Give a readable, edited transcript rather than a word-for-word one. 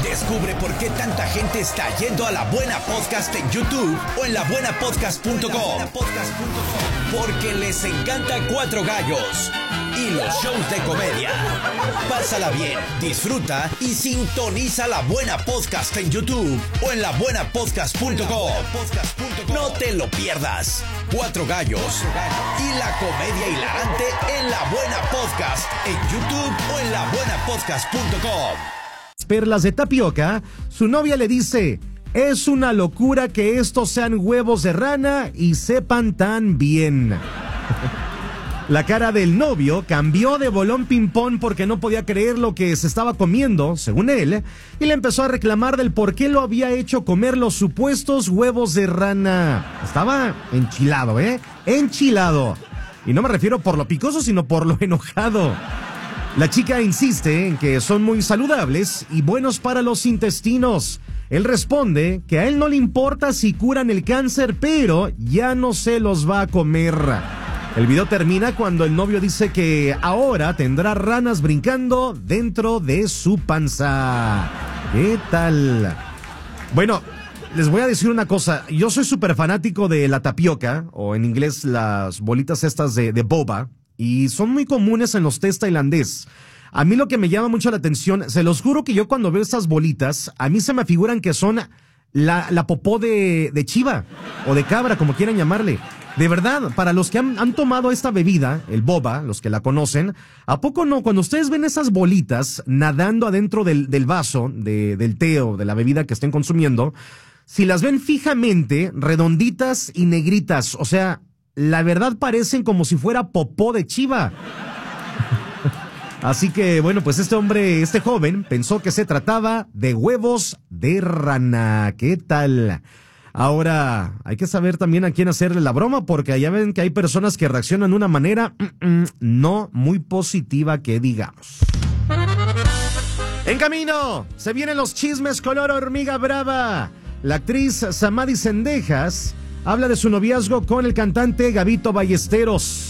Descubre por qué tanta gente está yendo a La Buena Podcast en YouTube o en labuenapodcast.com. Porque les encanta Cuatro Gallos y los shows de comedia. Pásala bien, disfruta y sintoniza La Buena Podcast en YouTube o en labuenapodcast.com. No te lo pierdas. Cuatro Gallos y la comedia hilarante en La Buena Podcast en YouTube o en labuenapodcast.com. Perlas de tapioca, su novia le dice: es una locura que estos sean huevos de rana y sepan tan bien. La cara del novio cambió de bolón ping-pong porque no podía creer lo que se estaba comiendo, según él, y le empezó a reclamar del por qué lo había hecho comer los supuestos huevos de rana. Estaba enchilado, enchilado. Y no me refiero por lo picoso, sino por lo enojado. La chica insiste en que son muy saludables y buenos para los intestinos. Él responde que a él no le importa si curan el cáncer, pero ya no se los va a comer. El video termina cuando el novio dice que ahora tendrá ranas brincando dentro de su panza. ¿Qué tal? Bueno, les voy a decir una cosa. Yo soy súper fanático de la tapioca, o en inglés las bolitas estas de boba. Y son muy comunes en los tés tailandés. A mí lo que me llama mucho la atención, se los juro que yo cuando veo estas bolitas, a mí se me figuran que son la popó de chiva o de cabra, como quieran llamarle. De verdad, para los que han tomado esta bebida, el boba, los que la conocen, ¿a poco no? Cuando ustedes ven esas bolitas nadando adentro del vaso, del té o de la bebida que estén consumiendo, si las ven fijamente, redonditas y negritas, o sea, la verdad parecen como si fuera popó de chiva. Así que, bueno, pues este joven pensó que se trataba de huevos de rana. ¿Qué tal? Ahora, hay que saber también a quién hacerle la broma, porque ya ven que hay personas que reaccionan de una manera no muy positiva, que digamos. En camino, se vienen los chismes color hormiga brava. La actriz Samadhi Sendejas habla de su noviazgo con el cantante Gabito Ballesteros.